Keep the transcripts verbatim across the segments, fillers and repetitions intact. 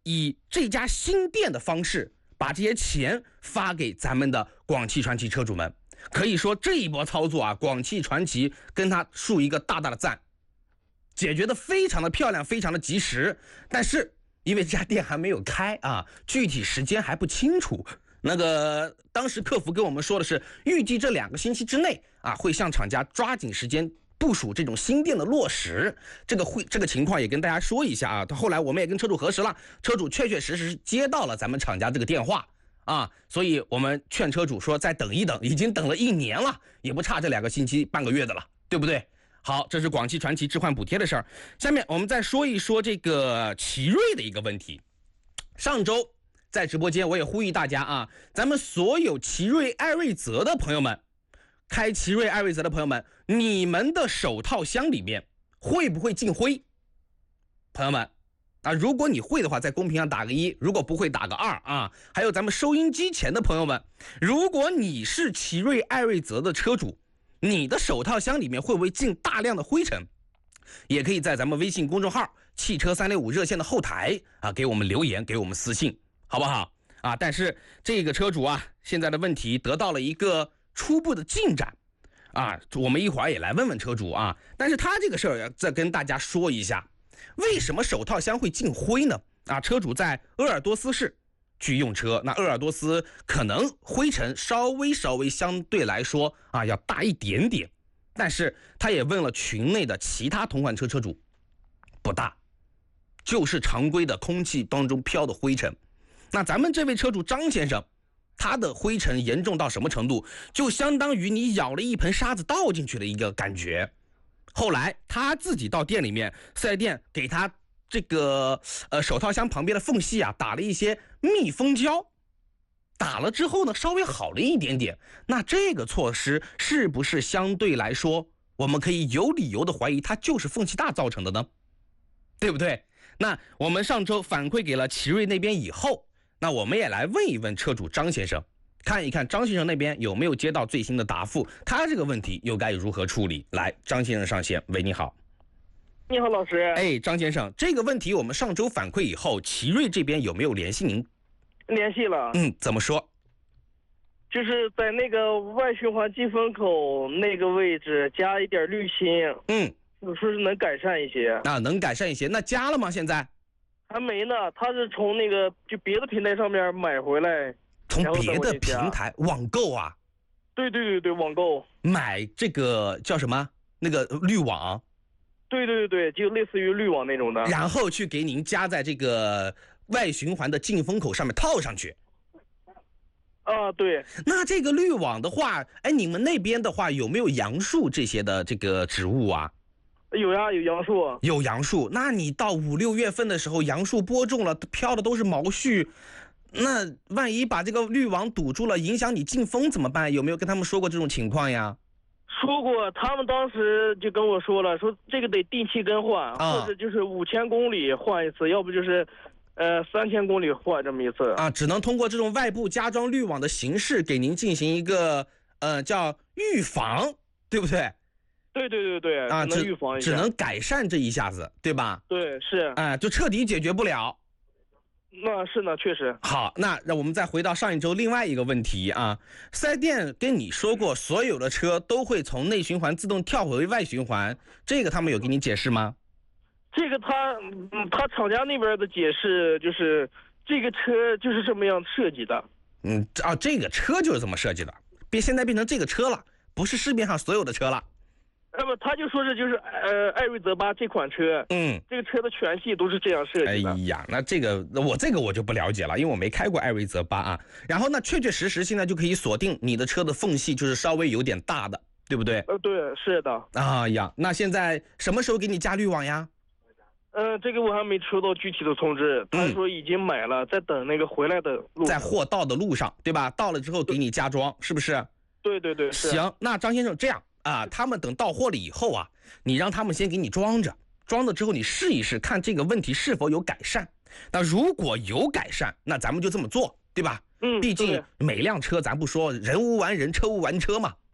以这家新店的方式把这些钱发给咱们的广汽传祺车主们。可以说这一波操作啊，广汽传祺跟他竖一个大大的赞，解决的非常的漂亮，非常的及时。但是因为这家店还没有开啊，具体时间还不清楚。那个当时客服跟我们说的是，预计这两个星期之内啊，会向厂家抓紧时间部署这种新店的落实。这个会这个情况也跟大家说一下啊。后来我们也跟车主核实了，车主确确实实接到了咱们厂家这个电话啊，所以我们劝车主说再等一等，已经等了一年了，也不差这两个星期半个月的了，对不对？好，这是广汽传祺置换补贴的事儿。下面我们再说一说这个奇瑞的一个问题。上周在直播间我也呼吁大家啊，咱们所有奇瑞艾瑞泽的朋友们，开奇瑞艾瑞泽的朋友们，你们的手套箱里面会不会进灰？朋友们啊，如果你会的话，在公屏上打个一；如果不会，打个二啊。还有咱们收音机前的朋友们，如果你是奇瑞艾瑞泽的车主，你的手套箱里面会不会进大量的灰尘？也可以在咱们微信公众号汽车三六五热线的后台啊，给我们留言，给我们私信，好不好啊？但是这个车主啊，现在的问题得到了一个初步的进展啊，我们一会儿也来问问车主啊。但是他这个事儿要再跟大家说一下，为什么手套箱会进灰呢？啊，车主在鄂尔多斯市去用车，那鄂尔多斯可能灰尘稍微稍微相对来说啊要大一点点，但是他也问了群内的其他同款车车主，不大，就是常规的空气当中飘的灰尘。那咱们这位车主张先生，他的灰尘严重到什么程度？就相当于你舀了一盆沙子倒进去的一个感觉。后来他自己到店里面，四 S 店给他这个呃手套箱旁边的缝隙啊打了一些密封胶，打了之后呢稍微好了一点点。那这个措施是不是相对来说我们可以有理由的怀疑它就是缝隙大造成的呢？对不对？那我们上周反馈给了奇瑞那边以后，那我们也来问一问车主张先生，看一看张先生那边有没有接到最新的答复，他这个问题又该如何处理。来，张先生上线。喂，你好。 你好，老师。 哎，张先生，这个问题我们上周反馈以后，奇瑞这边有没有联系您？ 联系了。 嗯，怎么说？ 就是在那个外循环进风口那个位置加一点滤芯。 嗯， 说是能改善一些。 啊，能改善一些。那加了吗？现在还没呢，他是从那个就别的平台上面买回来。 从别的平台网购啊？ 对对对对，网购买这个叫什么？那个滤网？ 对对对对，就类似于滤网那种的。 然后去给您加在这个外循环的进风口上面套上去。 啊，对。 那这个滤网的话，哎，你们那边的话有没有杨树这些的这个植物啊？ 有呀，有杨树。 有杨树。那你到五六月份的时候，杨树播种了，飘的都是毛絮。那万一把这个滤网堵住了，影响你进风怎么办？有没有跟他们说过这种情况呀？ 说过，他们当时就跟我说了，说这个得定期更换，啊、或者就是五千公里换一次，要不就是呃三千公里换这么一次啊。只能通过这种外部加装滤网的形式给您进行一个呃叫预防，对不对？ 对对对对啊，只能预防一下， 只能改善这一下子，对吧？ 对，是。 哎、呃，就彻底解决不了。 那是呢，确实。 好，那让我们再回到上一周另外一个问题啊，四 S 店跟你说过，所有的车都会从内循环自动跳回外循环，这个他们有给你解释吗？ 这个他，嗯，他厂家那边的解释就是，这个车就是这么样设计的。 嗯，啊，这个车就是这么设计的，变现在变成这个车了，不是市面上所有的车了。 那么他就说是就是呃艾瑞泽八这款车， 嗯， 这个车的全系都是这样设计的。 哎呀，那这个我这个我就不了解了，因为我没开过艾瑞泽八啊。然后呢，确确实实现在就可以锁定你的车的缝隙，就是稍微有点大的，对不对？ 呃，对，是的。 啊呀，那现在什么时候给你加滤网呀？ 呃，这个我还没收到具体的通知，他说已经买了，嗯、在等那个回来的路， 在货到的路上，对吧？到了之后给你加装，是不是？ 对对对，是。 行，那张先生这样。啊，他们等到货了以后啊，你让他们先给你装着，装了之后你试一试，看这个问题是否有改善。那如果有改善，那咱们就这么做，对吧？ 嗯， 毕竟每辆车咱不说人无完人，车无完车嘛，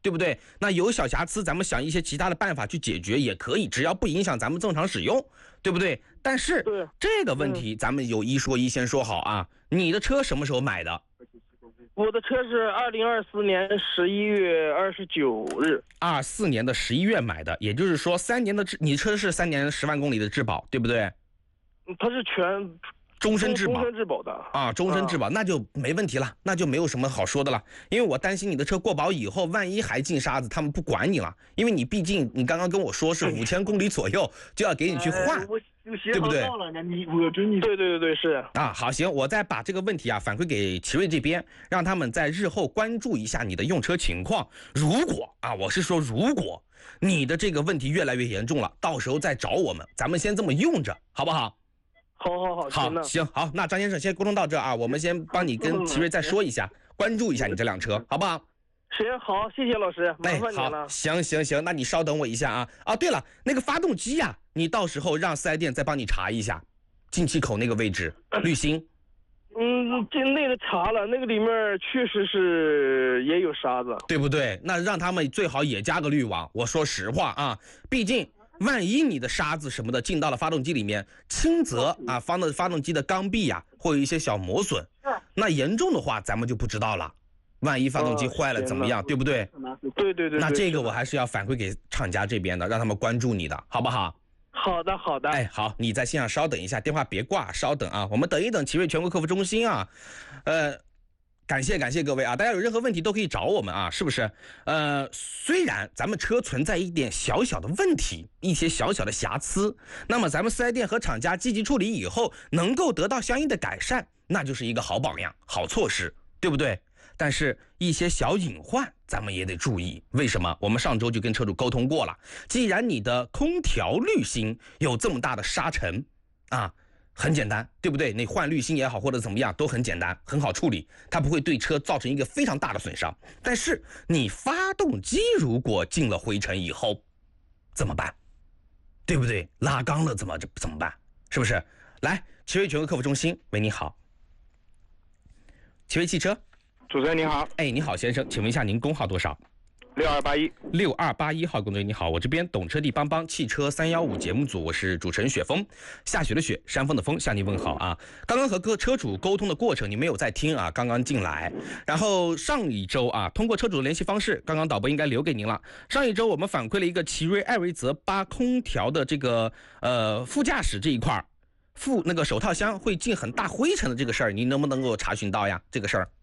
对不对？那有小瑕疵，咱们想一些其他的办法去解决也可以，只要不影响咱们正常使用，对不对？但是这个问题咱们有一说一，先说好啊，你的车什么时候买的？ 我的车是二零二四年十一月二十九日， 二四年的十一月买的，也就是说三年的质，你车是三年十万公里的质保，对不对？ 它是全终身质保， 终身质保的啊，终身质保、啊、那就没问题了，那就没有什么好说的了。因为我担心你的车过保以后，万一还进沙子，他们不管你了，因为你毕竟你刚刚跟我说是五千公里左右就要给你去换。哎对不对？ 你我真你对对对对是啊，好行，我再把这个问题啊反馈给奇瑞这边，让他们在日后关注一下你的用车情况。如果啊，我是说如果你的这个问题越来越严重了，到时候再找我们，咱们先这么用着，好不好？ 好好好， 好行好，那张先生先沟通到这啊，我们先帮你跟奇瑞再说一下，关注一下你这辆车，好不好？ 行好，谢谢老师，麻烦你了。 哎、好，行行行，那你稍等我一下啊啊！对了，那个发动机呀、啊，你到时候让四 S 店再帮你查一下，进气口那个位置滤芯。 嗯，这那个查了，那个里面确实是也有沙子， 对不对？那让他们最好也加个滤网。我说实话啊，毕竟万一你的沙子什么的进到了发动机里面，轻则啊，发的发动机的缸壁呀、啊，会有一些小磨损，那严重的话咱们就不知道了。万一发动机坏了怎么样、哦、对不对？ 对对对， 那这个我还是要反馈给厂家这边的，让他们关注你的，好不好？ 好的好的。 哎，好，你在线上稍等一下，电话别挂，稍等啊，我们等一等奇瑞全国客服中心啊。呃，感谢感谢各位啊，大家有任何问题都可以找我们啊，是不是？呃，虽然咱们车存在一点小小的问题，一些小小的瑕疵，那么咱们四 S 店和厂家积极处理以后，能够得到相应的改善，那就是一个好榜样、好措施，对不对？但是一些小隐患咱们也得注意，为什么？我们上周就跟车主沟通过了，既然你的空调滤芯有这么大的沙尘啊，很简单，对不对？你换滤芯也好或者怎么样都很简单，很好处理，它不会对车造成一个非常大的损伤。但是你发动机如果进了灰尘以后怎么办？对不对？拉缸了怎么怎么办？是不是？来，奇瑞全国客服中心，喂，你好，奇瑞汽车。 主持人您好， 哎，你好先生，请问一下您工号多少？ 六二八一六二八一号工作人员你好，我这边懂车帝帮帮汽车三一五节目组，我是主持人雪峰，下雪的雪，山峰的峰，向您问好啊。刚刚和各车主沟通的过程你没有在听啊，刚刚进来。然后上一周啊，通过车主的联系方式，刚刚导播应该留给您了。上一周我们反馈了一个奇瑞艾瑞泽八空调的这个呃副驾驶这一块，副那个手套箱会进很大灰尘的这个事儿，您能不能够查询到呀？这个事儿？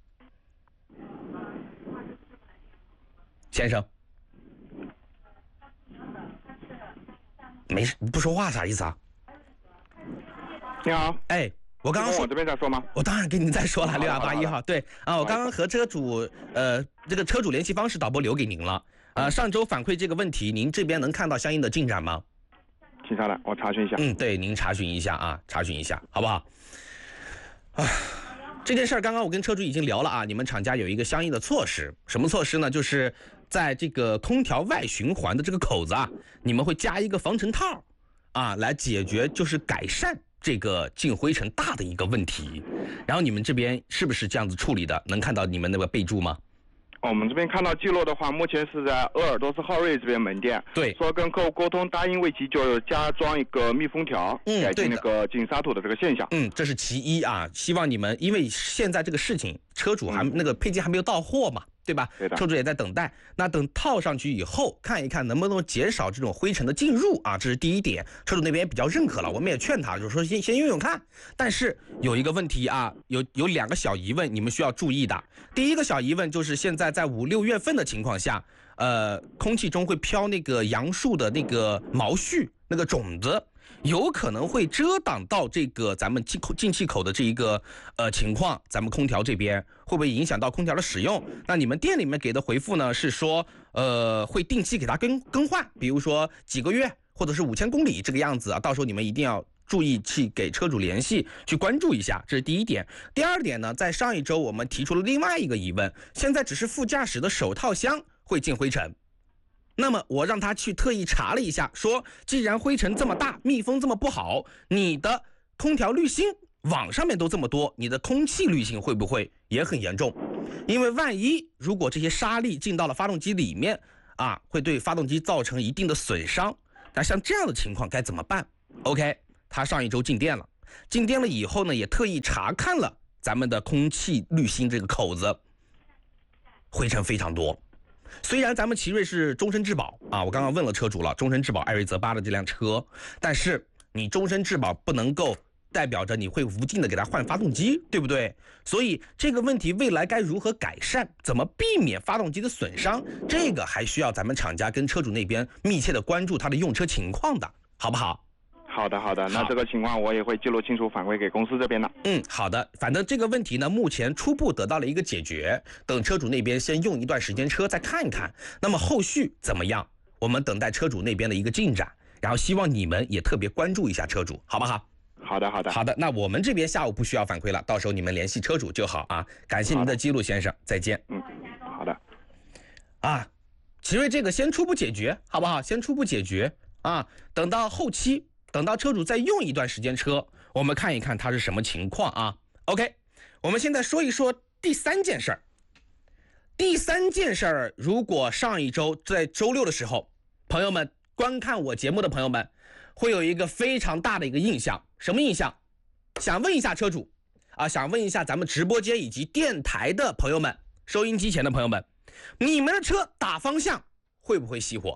先生，没事，不说话啥意思啊？ 你好， 哎，我刚刚说我这边在说吗？ 我当然跟您在说了，六二八一号，对啊，我刚刚和车主呃这个车主联系方式导播留给您了，呃，上周反馈这个问题，您这边能看到相应的进展吗？ 请稍等，我查询一下。 嗯，对，您查询一下啊，查询一下，好不好？啊。这件事儿刚刚我跟车主已经聊了啊，你们厂家有一个相应的措施，什么措施呢？就是在这个空调外循环的这个口子啊，你们会加一个防尘套啊，来解决就是改善这个进灰尘大的一个问题。然后你们这边是不是这样子处理的？能看到你们那个备注吗？ 哦、我们这边看到记录的话，目前是在鄂尔多斯浩瑞这边门店， 对， 说跟客户沟通，答应为其就加装一个密封条， 嗯， 改进那个进沙土的这个现象。 嗯，这是其一啊，希望你们，因为现在这个事情，车主还、嗯、那个配件还没有到货嘛。对吧？ 对的， 车主也在等待。那等套上去以后，看一看能不能减少这种灰尘的进入啊，这是第一点。车主那边也比较认可了，我们也劝他，就是说先先用用看。但是有一个问题啊，有有两个小疑问，你们需要注意的。第一个小疑问就是现在在五六月份的情况下，呃，空气中会飘那个杨树的那个毛絮，那个种子。有可能会遮挡到这个咱们进口进气口的这一个呃情况，咱们空调这边会不会影响到空调的使用？那你们店里面给的回复呢是说，呃，会定期给它更更换，比如说几个月或者是五千公里这个样子啊，到时候你们一定要注意去给车主联系，去关注一下，这是第一点。第二点呢，在上一周我们提出了另外一个疑问，现在只是副驾驶的手套箱会进灰尘。那么我让他去特意查了一下，说既然灰尘这么大，密封这么不好，你的空调滤芯网上面都这么多，你的空气滤芯会不会也很严重？ 因为万一如果这些沙粒进到了发动机里面啊，会对发动机造成一定的损伤。那像这样的情况该怎么办 ？OK， 他上一周进店了，进店了以后呢，也特意查看了咱们的空气滤芯这个口子，灰尘非常多。虽然咱们奇瑞是终身质保啊，我刚刚问了车主了，终身质保艾瑞泽八的这辆车，但是你终身质保不能够代表着你会无尽的给它换发动机，对不对？所以这个问题未来该如何改善，怎么避免发动机的损伤，这个还需要咱们厂家跟车主那边密切的关注他的用车情况的，好不好？ 好的，好的，那这个情况我也会记录清楚反馈给公司这边的。 嗯，好的，反正这个问题呢，目前初步得到了一个解决，等车主那边先用一段时间车再看一看，那么后续怎么样，我们等待车主那边的一个进展，然后希望你们也特别关注一下车主，好不好？ 好的，好的， 好的，那我们这边下午不需要反馈了，到时候你们联系车主就好啊。感谢您的记录，先生，再见。 嗯，好的。 啊，奇瑞这个先初步解决，好不好？先初步解决啊，等到后期。等到车主再用一段时间车，我们看一看它是什么情况啊 ？OK， 我们现在说一说第三件事儿。第三件事儿，如果上一周在周六的时候，朋友们观看我节目的朋友们，会有一个非常大的一个印象，什么印象？想问一下车主啊，想问一下咱们直播间以及电台的朋友们，收音机前的朋友们，你们的车打方向会不会熄火？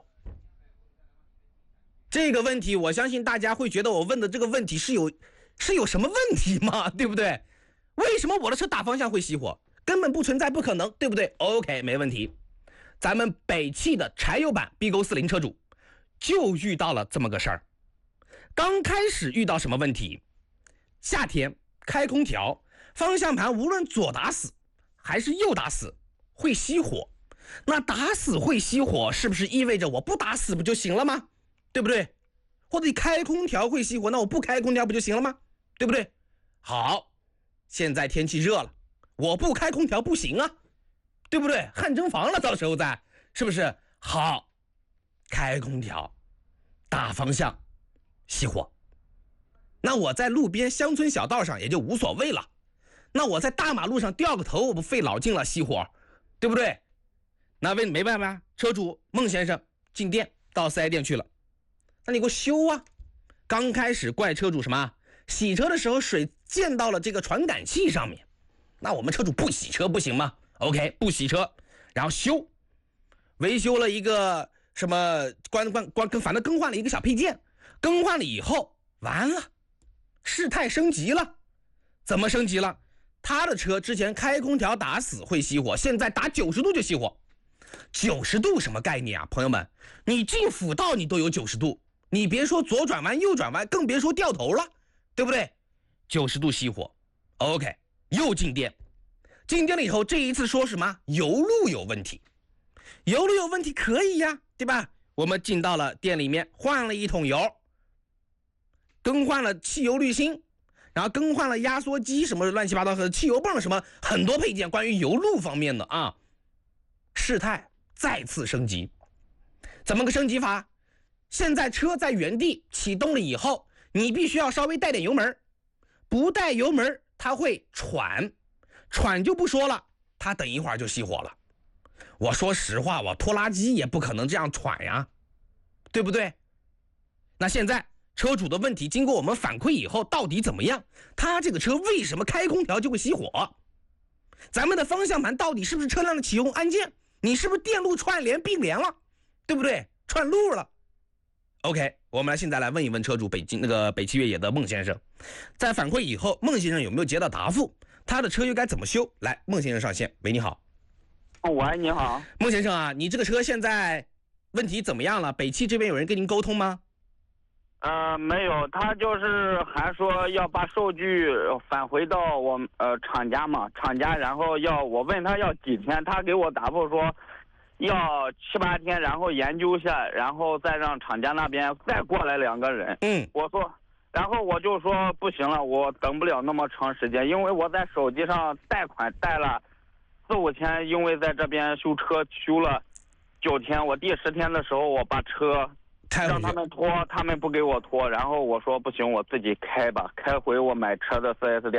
这个问题我相信大家会觉得我问的这个问题是有是有什么问题吗？对不对？为什么我的车打方向会熄火？根本不存在，不可能，对不对？ OK， 没问题。咱们北汽的柴油版 B 勾四零车主就遇到了这么个事儿。刚开始遇到什么问题？夏天开空调，方向盘无论左打死还是右打死会熄火。那打死会熄火，是不是意味着我不打死不就行了吗？对不对？或者你开空调会熄火，那我不开空调不就行了吗？对不对？好，现在天气热了，我不开空调不行啊，对不对？汗蒸房了，到时候再是不是？好，开空调，打方向，熄火。那我在路边乡村小道上也就无所谓了，那我在大马路上掉个头，我不费老劲了，熄火，对不对？那为没办法，车主孟先生进店到四 S 店去了。那你给我修啊！刚开始怪车主什么？洗车的时候水溅到了这个传感器上面。那我们车主不洗车不行吗 ？OK， 不洗车，然后修，维修了一个什么关关关跟反正更换了一个小配件，更换了以后完了，事态升级了。怎么升级了？他的车之前开空调打死会熄火，现在打九十度就熄火。九十度什么概念啊，朋友们？你进辅道你都有九十度。你别说左转弯右转弯，更别说掉头了，对不对？九十度熄火 OK， 又进店，进店了以后，这一次说什么油路有问题，油路有问题可以呀，对吧？我们进到了店里面，换了一桶油，更换了汽油滤芯，然后更换了压缩机什么乱七八糟的汽油泵什么很多配件，关于油路方面的啊，事态再次升级。怎么个升级法？现在车在原地启动了以后，你必须要稍微带点油门，不带油门它会喘，喘就不说了，它等一会儿就熄火了。我说实话，我拖拉机也不可能这样喘呀，对不对？那现在车主的问题经过我们反馈以后，到底怎么样？他这个车为什么开空调就会熄火？咱们的方向盘到底是不是车辆的启用按键？你是不是电路串联并联了，对不对？串路了。OK， 我们来现在来问一问车主北京那个北汽越野的孟先生，在反馈以后，孟先生有没有接到答复？他的车又该怎么修？来，孟先生上线。喂，你好。 喂，你好， 孟先生啊，你这个车现在问题怎么样了？北汽这边有人跟您沟通吗？ 呃，没有，他就是还说要把数据返回到我呃厂家嘛，厂家，然后要我问他要几天，他给我答复说要七八天，然后研究一下，然后再让厂家那边再过来两个人。 嗯， 我说，然后我就说不行了，我等不了那么长时间，因为我在手机上贷款贷了四五天，因为在这边修车修了九天，我第十天的时候我把车让他们拖，他们不给我拖，然后我说不行，我自己开吧，开回我买车的 四 S 店，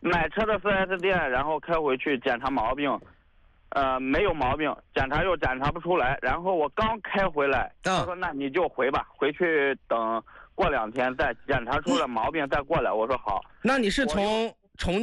买车的 四 S 店，然后开回去检查毛病，呃，没有毛病，检查又检查不出来。然后我刚开回来， 啊他说那你就回吧，回去等过两天再检查出了毛病再过来。我说好。 那你是从